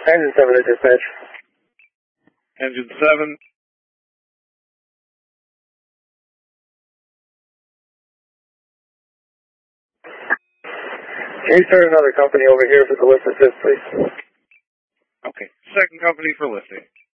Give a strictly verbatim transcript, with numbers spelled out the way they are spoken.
Engine seven to dispatch. Engine seven. Can you start another company over here for the lift assist, please? Okay. Second company for lifting.